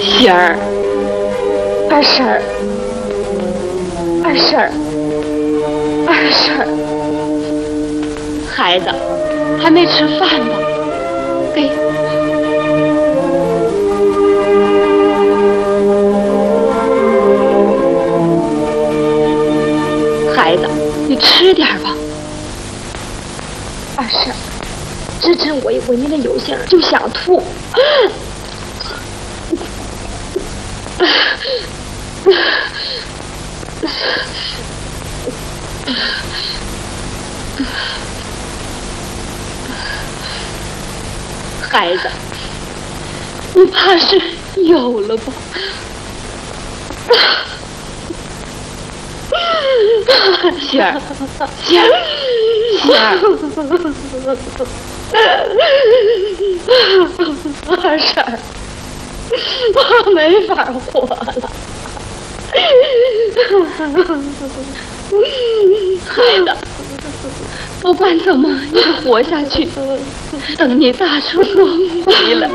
喜儿， 二婶儿，二婶儿，二婶儿， 孩子还没吃饭吧？给。孩子，你吃点吧。 二婶，这阵我一闻你的油香就想吐。 孩子，你怕是有了吧？喜儿，喜儿，喜儿， 二婶儿，我没法活了。 孩子，不管怎么，你得活下去。等你大叔回来。